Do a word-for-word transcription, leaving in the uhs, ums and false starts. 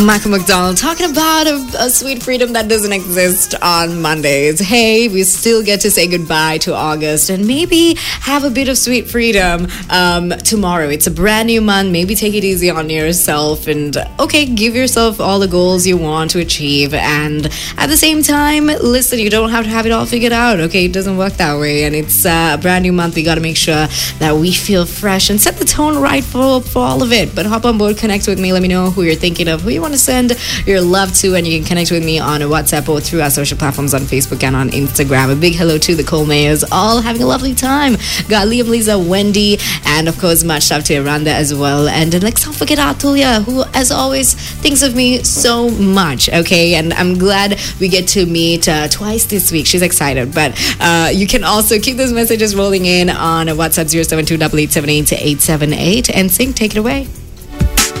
Michael McDonald talking about a, a sweet freedom that doesn't exist on Mondays. Hey, we still get to say goodbye to August and maybe have a bit of sweet freedom um, tomorrow. It's a brand new month. Maybe take it easy on yourself and, okay, give yourself all the goals you want to achieve. And at the same time, listen, you don't have to have it all figured out, okay? It doesn't work that way. And it's uh, a brand new month. We got to make sure that we feel fresh and set the tone right for, for all of it. But hop on board, connect with me. Let me know who you're thinking of, who you want to send your love to, and you can connect with me on WhatsApp or through our social platforms on Facebook and on Instagram. A big hello to the Cole Mayors, all having a lovely time. Got Liam, Lisa, Wendy, and of course much love to Aranda as well. And let's not forget Atulia, who as always thinks of me so much, okay? And I'm glad we get to meet uh, twice this week. She's excited. But uh, you can also keep those messages rolling in on WhatsApp zero seven two eight eight seven eight eight seven eight and Sing, take it away.